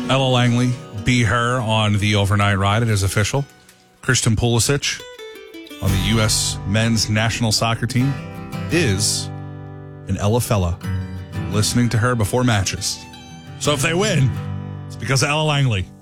Ella Langley, Be Her on the overnight ride. It is official. Christian Pulisic on the U.S. men's national soccer team is an Ella fella. Listening to her before matches. So if they win, it's because of Ella Langley.